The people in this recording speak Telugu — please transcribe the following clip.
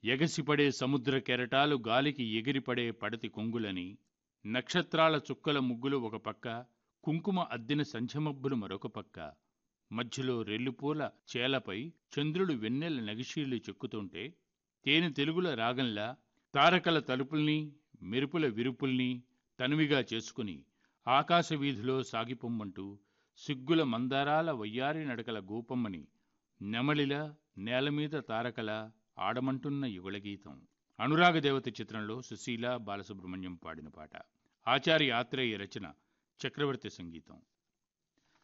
ఎగసిపడే సముద్ర కెరటాలు గాలికి ఎగిరిపడే పడతి కొంగులని, నక్షత్రాల చుక్కల ముగ్గులు ఒక పక్క, కుంకుమ అద్దిన సంధ్యమబ్బులు మరొక పక్క, మధ్యలో రెల్లుపూల చేలపై చంద్రుడు వెన్నెల నగిశీళ్లు చెక్కుతుంటే, తేనె తెలుగుల రాగంలా తారకల తలుపుల్ని, మెరుపుల విరుపుల్ని తనివిగా చేసుకుని ఆకాశవీధిలో సాగిపొమ్మంటూ సిగ్గుల మందారాల వయ్యారి నడకల గోపమ్మని నెమలిలా నేలమీద తారకలా ఆడమంటున్న యుగళగీతం. అనురాగదేవత చిత్రంలో సుశీల, బాలసుబ్రహ్మణ్యం పాడిన పాట. ఆచార్య ఆత్రేయ రచన, చక్రవర్తి సంగీతం.